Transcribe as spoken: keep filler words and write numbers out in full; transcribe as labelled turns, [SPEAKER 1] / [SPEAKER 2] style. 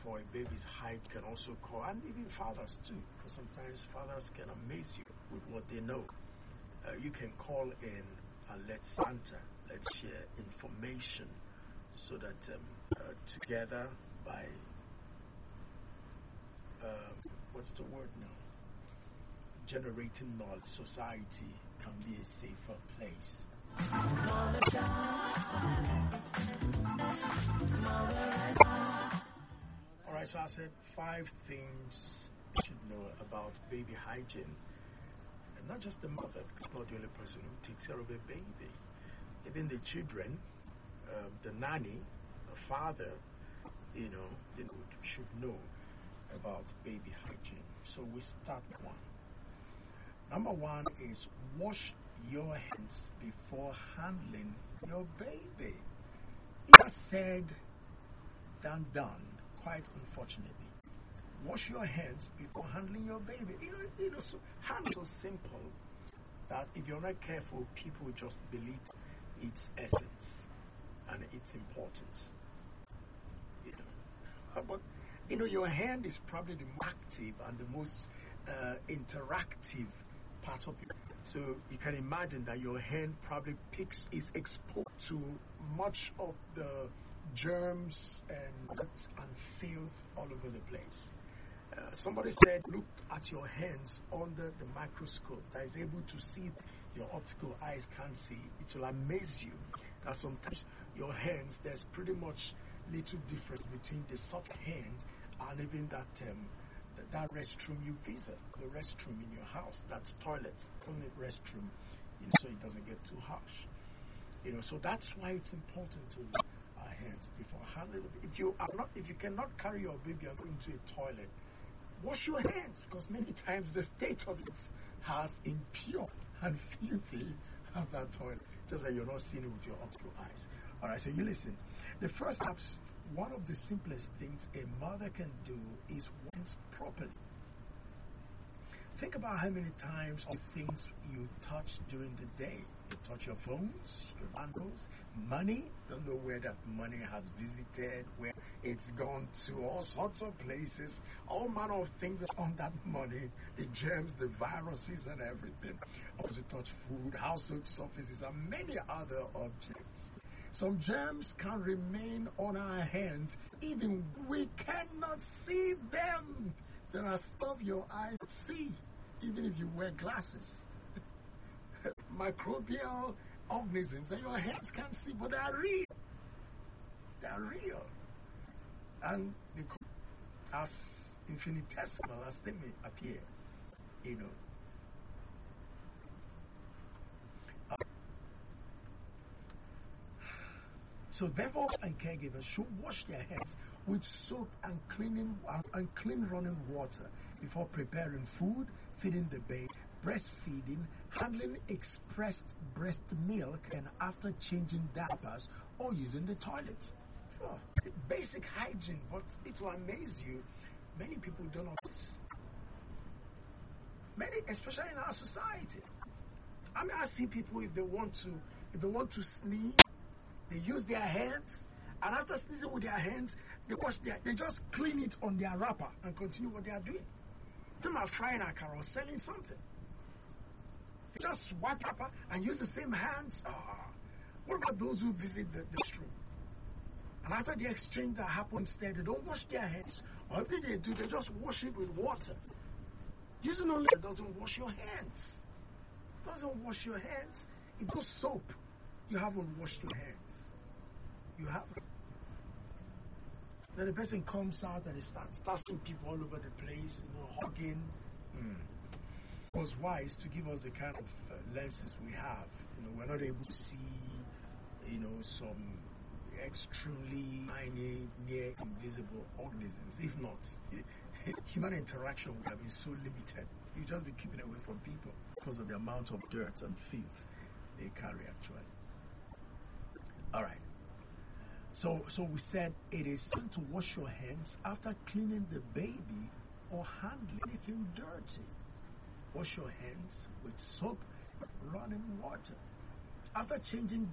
[SPEAKER 1] for a baby's height can also call, and even fathers too, because sometimes fathers can amaze you with what they know. Uh, you can call in and let Santa, let's share information so that um, uh, together by, um, what's the word now? Generating knowledge, society can be a safer place. All right, so I said five things you should know about baby hygiene. And not just the mother, because it's not the only person who takes care of a baby. Even the children, uh, the nanny, the father, you know, they should know about baby hygiene. So we start with one. Number one is wash your hands before handling your baby. Easier said than done, quite unfortunately. Wash your hands before handling your baby. You know, you know, so hands so simple that if you're not careful, people will just belittle its essence and its importance. You know, but you know, your hand is probably the most active and the most uh, interactive part of it. So you can imagine that your hand probably picks is exposed to much of the germs and dirt and filth all over the place. Uh, somebody said, look at your hands under the microscope that is able to see your optical eyes can't see. It will amaze you that sometimes your hands, there's pretty much little difference between the soft hand and even that um, that, that restroom you visit, the restroom in your house, that's toilet, calling it restroom, you know, so it doesn't get too harsh. You know, so that's why it's important to wash our hands before handling it. If you are not, if you cannot carry your baby and go into a toilet, wash your hands, because many times the state of it has impure and filthy as that toilet, just that you're not seeing it with your optical eyes. All right, so you listen. The first steps, one of the simplest things a mother can do is wash properly. Think about how many times of things you touch during the day. You touch your phones, your bundles, money. Don't know where that money has visited, where it's gone to, all sorts of places, all manner of things that's on that money, the germs, the viruses, and everything. Also touch food, household surfaces, and many other objects. Some germs can remain on our hands, even we cannot see them. There are stuff your eyes see, even if you wear glasses. Microbial organisms that your hands can't see, but they are real. They are real. And they come as infinitesimal as they may appear, you know. Uh, so therefore, and caregivers should wash their hands with soap and cleaning and clean running water before preparing food, feeding the baby, breastfeeding, handling expressed breast milk, and after changing diapers or using the toilet. Sure, basic hygiene, but it will amaze you. Many people don't know this. Many, especially in our society. I mean, I see people, if they want to, if they want to sneeze, they use their hands, and after sneezing with their hands, they wash their, they just clean it on their wrapper and continue what they are doing. Them are frying a car or selling something. They just wipe up and use the same hands. Oh, what about those who visit the, the restroom? And after the exchange that happens there, they don't wash their hands. Or if they do, they just wash it with water. Using only it doesn't wash your hands. It doesn't wash your hands. It goes soap. You haven't washed your hands. You haven't. Then the person comes out and he starts touching people all over the place, you know, hugging. Mm. It was wise to give us the kind of uh, lenses we have. You know, we're not able to see, you know, some extremely tiny, near invisible organisms. If not, human interaction would have been so limited. You'd just be keeping away from people because of the amount of dirt and filth they carry, actually. All right. So, so we said it is time to wash your hands after cleaning the baby or handling anything dirty. Wash your hands with soap, running water. After changing